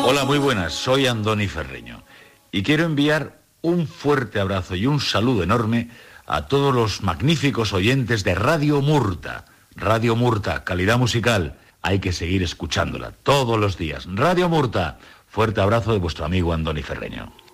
Hola, muy buenas, soy Andoni Ferreño y quiero enviar un fuerte abrazo y un saludo enorme a todos los magníficos oyentes de Radio Murta. Radio Murta, calidad musical, hay que seguir escuchándola todos los días. Radio Murta, fuerte abrazo de vuestro amigo Andoni Ferreño.